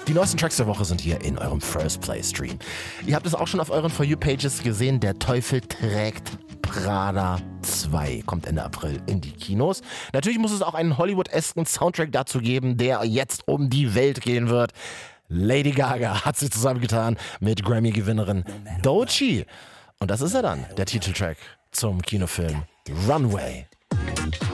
Die neuesten Tracks der Woche sind hier in eurem First Play Stream. Ihr habt es auch schon auf euren For You Pages gesehen. Der Teufel trägt Prada 2 kommt Ende April in die Kinos. Natürlich muss es auch einen Hollywood-esken Soundtrack dazu geben, der jetzt um die Welt gehen wird. Lady Gaga hat sich zusammengetan mit Grammy-Gewinnerin Doechii. Und das ist er dann, der Titeltrack zum Kinofilm Runway.